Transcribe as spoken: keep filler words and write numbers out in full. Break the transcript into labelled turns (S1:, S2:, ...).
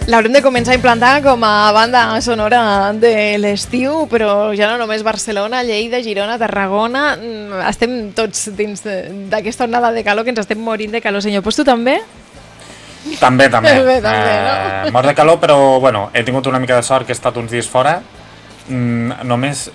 S1: L'haurem de començar a implantar com a banda sonora de l'estiu, però ja no només Barcelona, Lleida, Girona, Tarragona, estem tots dins d'aquesta onada de calor, que ens estem morint de calor, senyor. Pues tu també?
S2: També, també.
S1: També, també, no?
S2: Eh, mort de calor, però bueno, he tingut una mica de sort que he estat uns dies fora. Mm, només